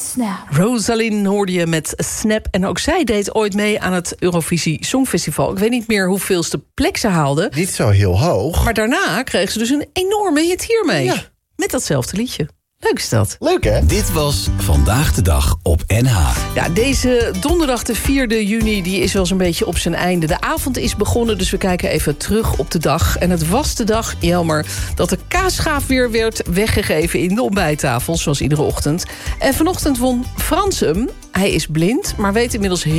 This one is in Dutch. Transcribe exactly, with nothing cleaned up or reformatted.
Snap. Rosalind hoorde je met Snap. En ook zij deed ooit mee aan het Eurovisie Songfestival. Ik weet niet meer hoeveelste plek ze haalde. Niet zo heel hoog. Maar daarna kreeg ze dus een enorme hit hiermee. Ja. Met datzelfde liedje. Leuk is dat. Leuk, hè? Dit was Vandaag de Dag op N H. Ja, deze donderdag de vierde juni die is wel zo'n beetje op zijn einde. De avond is begonnen, dus we kijken even terug op de dag. En het was de dag, Jelmer, dat de kaasschaaf weer werd weggegeven in de ontbijttafel, zoals iedere ochtend. En vanochtend won Frans hem. Hij is blind, maar weet inmiddels heel